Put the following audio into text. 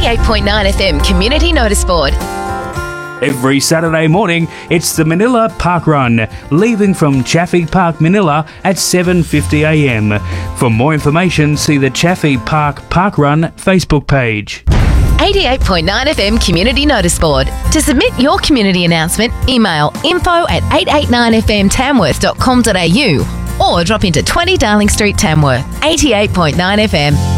88.9 FM Community Notice Board. Every Saturday morning, it's the Manila Park Run, leaving from Chaffey Park, Manila at 7:50 a.m. For more information, see the Chaffey Park Park Run Facebook page. 88.9 FM Community Notice Board. To submit your community announcement, email info@889fmtamworth.com.au or drop into 20 Darling Street, Tamworth. 88.9 FM.